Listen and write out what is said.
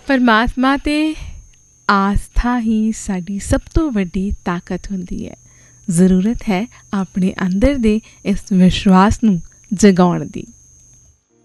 ਪਰਮਾਤਮਾ 'ਤੇ ਆਸਥਾ ਹੀ ਸਾਡੀ ਸਭ ਤੋਂ ਵੱਡੀ ਤਾਕਤ ਹੁੰਦੀ ਹੈ। ਜ਼ਰੂਰਤ ਹੈ ਆਪਣੇ ਅੰਦਰ ਦੇ ਇਸ ਵਿਸ਼ਵਾਸ ਨੂੰ ਜਗਾਉਣ ਦੀ।